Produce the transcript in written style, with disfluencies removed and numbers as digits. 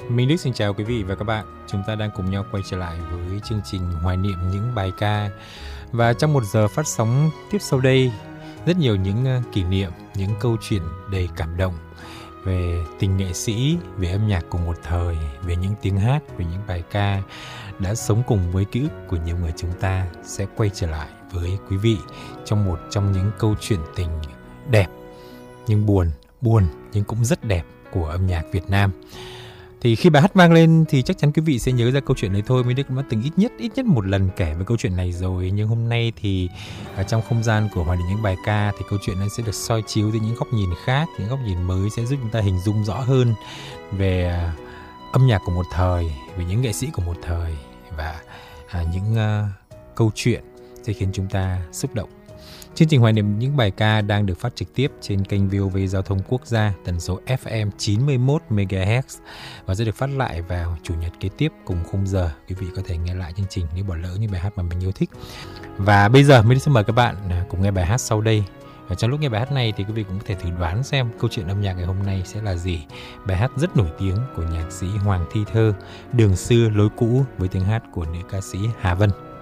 Minh Đức xin chào quý vị và các bạn. Chúng ta đang cùng nhau quay trở lại với chương trình hoài niệm những bài ca. Và trong một giờ phát sóng tiếp sau đây, rất nhiều những kỷ niệm, những câu chuyện đầy cảm động về tình nghệ sĩ, về âm nhạc của một thời, về những tiếng hát, về những bài ca đã sống cùng với ký ức của nhiều người chúng ta sẽ quay trở lại với quý vị trong một trong những câu chuyện tình đẹp nhưng buồn nhưng cũng rất đẹp của âm nhạc Việt Nam. Thì khi bài hát vang lên thì chắc chắn quý vị sẽ nhớ ra câu chuyện này thôi. Minh Đức cũng đã từng ít nhất một lần kể về câu chuyện này rồi. Nhưng hôm nay thì ở trong không gian của hoài niệm những bài ca thì câu chuyện này sẽ được soi chiếu từ những góc nhìn khác, những góc nhìn mới sẽ giúp chúng ta hình dung rõ hơn về âm nhạc của một thời, về những nghệ sĩ của một thời và những câu chuyện sẽ khiến chúng ta xúc động. Chương trình hoài niệm những bài ca đang được phát trực tiếp trên kênh VOV Giao thông Quốc gia tần số FM 91 MHz và sẽ được phát lại vào chủ nhật kế tiếp cùng khung giờ. Quý vị có thể nghe lại chương trình nếu bỏ lỡ những bài hát mà mình yêu thích. Và bây giờ mình sẽ mời các bạn cùng nghe bài hát sau đây. Và trong lúc nghe bài hát này thì quý vị cũng có thể thử đoán xem câu chuyện âm nhạc ngày hôm nay sẽ là gì. Bài hát rất nổi tiếng của nhạc sĩ Hoàng Thi Thơ, Đường xưa lối cũ, với tiếng hát của nữ ca sĩ Hà Vân.